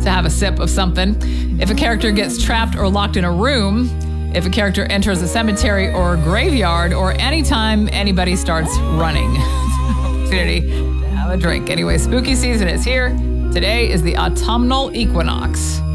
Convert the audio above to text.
to have a sip of something. If a character gets trapped or locked in a room, if a character enters a cemetery or graveyard, or anytime anybody starts running. Opportunity to have a drink. Anyway, spooky season is here. Today is the autumnal equinox.